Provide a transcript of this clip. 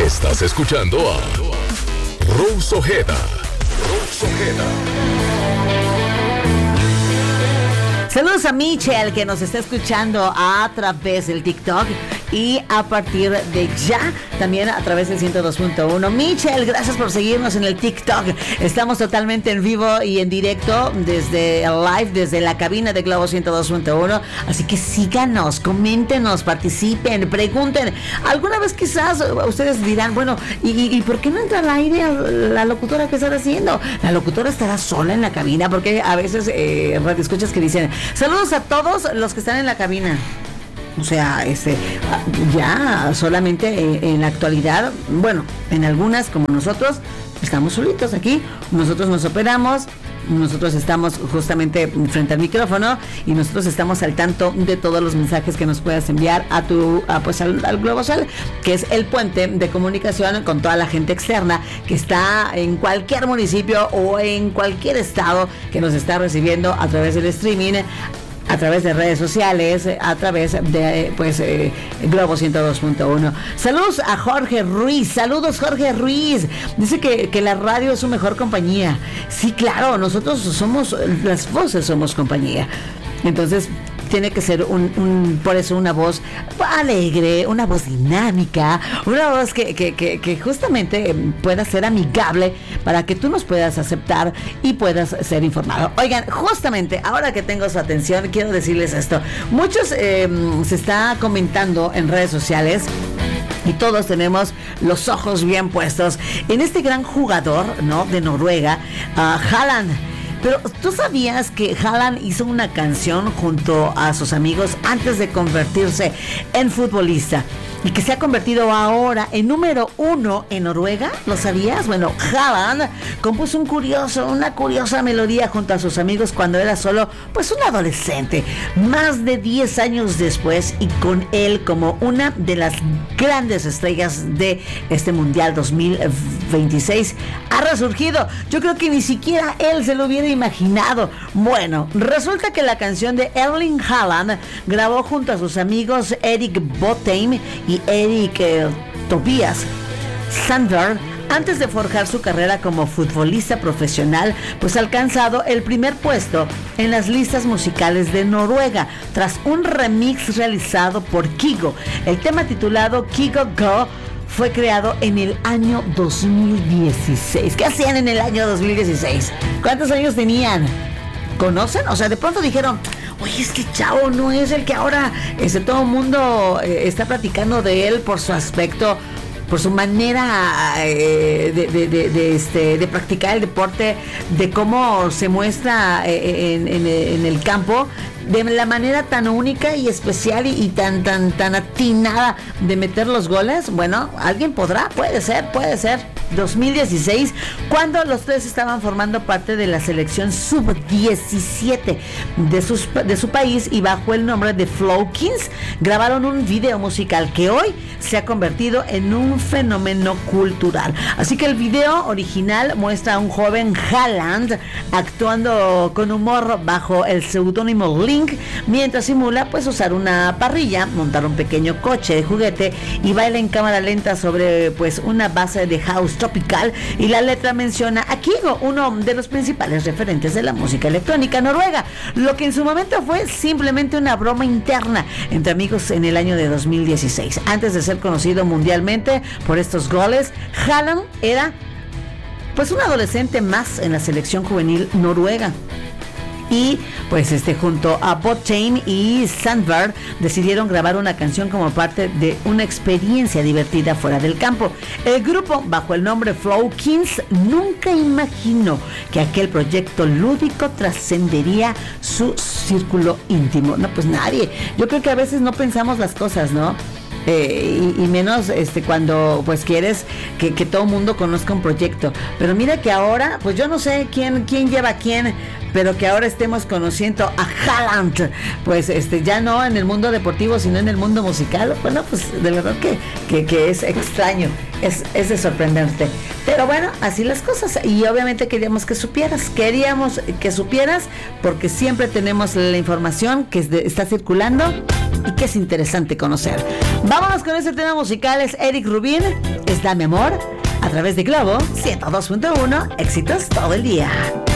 Estás escuchando a Rose Ojeda. Rose Ojeda. Saludos a Michelle, que nos está escuchando a través del TikTok y a partir de ya también a través del 102.1. Michelle, gracias por seguirnos en el TikTok. Estamos totalmente en vivo y en directo desde el live, desde la cabina de Globo 102.1. Así que síganos, coméntenos, participen, pregunten. Alguna vez quizás ustedes dirán, bueno, ¿y por qué no entra al aire la locutora que está haciendo? La locutora estará sola en la cabina, porque a veces radioescuchas que dicen, saludos a todos los que están en la cabina. O sea, ya solamente en la actualidad, bueno, en algunas como nosotros, estamos solitos aquí, nosotros nos operamos, nosotros estamos justamente frente al micrófono y nosotros estamos al tanto de todos los mensajes que nos puedas enviar al Globosal, que es el puente de comunicación con toda la gente externa que está en cualquier municipio o en cualquier estado que nos está recibiendo a través del streaming, a través de redes sociales, a través de Globo 102.1. Saludos a Jorge Ruiz. Saludos, Jorge Ruiz. Dice que la radio es su mejor compañía. Sí, claro, nosotros somos las voces, somos compañía. Entonces tiene que ser por eso una voz alegre, una voz dinámica, una voz que justamente pueda ser amigable para que tú nos puedas aceptar y puedas ser informado. Oigan, justamente ahora que tengo su atención, quiero decirles esto. Muchos se está comentando en redes sociales y todos tenemos los ojos bien puestos en este gran jugador, ¿no?, de Noruega, Haaland. Pero ¿tú sabías que Haaland hizo una canción junto a sus amigos antes de convertirse en futbolista? Y que se ha convertido ahora en número 1 en Noruega. ¿Lo sabías? Bueno, Haaland compuso una curiosa melodía junto a sus amigos cuando era solo pues un adolescente. Más de 10 años después, y con él como una de las grandes estrellas de este Mundial 2026, ha resurgido. Yo creo que ni siquiera él se lo hubiera imaginado. Bueno, resulta que la canción de Erling Haaland grabó junto a sus amigos Erik Botheim y Erik Tobias Sandberg antes de forjar su carrera como futbolista profesional, pues ha alcanzado el primer puesto en las listas musicales de Noruega tras un remix realizado por Kygo. El tema titulado Kygo Go fue creado en el año 2016. ¿Qué hacían en el año 2016? ¿Cuántos años tenían? ¿Conocen? O sea, de pronto dijeron, oye, este chavo no es el que ahora todo el mundo está platicando de él por su aspecto, por su manera de practicar el deporte, de cómo se muestra en el campo, de la manera tan única y especial y tan atinada de meter los goles. Bueno, alguien puede ser 2016, cuando los tres estaban formando parte de la selección sub-17 de su país, y bajo el nombre de Flow Kings grabaron un video musical que hoy se ha convertido en un fenómeno cultural. Así que el video original muestra a un joven Haaland actuando con humor bajo el seudónimo Link, mientras simula pues usar una parrilla, montar un pequeño coche de juguete y baila en cámara lenta sobre pues una base de house tropical, y la letra menciona a Kygo, uno de los principales referentes de la música electrónica noruega, lo que en su momento fue simplemente una broma interna entre amigos en el año de 2016. Antes de ser conocido mundialmente por estos goles, Haaland era pues un adolescente más en la selección juvenil noruega. Y pues junto a Botheim y Sandberg decidieron grabar una canción como parte de una experiencia divertida fuera del campo. El grupo, bajo el nombre Flow Kings, nunca imaginó que aquel proyecto lúdico trascendería su círculo íntimo. No, pues nadie. Yo creo que a veces no pensamos las cosas, ¿no? Y menos cuando pues quieres que todo el mundo conozca un proyecto. Pero mira que ahora, pues yo no sé quién lleva a quién, pero que ahora estemos conociendo a Haaland, pues ya no en el mundo deportivo, sino en el mundo musical. Bueno, pues de verdad que es extraño, es de sorprenderte. Pero bueno, así las cosas. Y obviamente queríamos que supieras, porque siempre tenemos la información que está circulando y que es interesante conocer. Vámonos con ese tema musical, es Eric Rubin, es Dame Amor, a través de Globo 102.1, éxitos todo el día.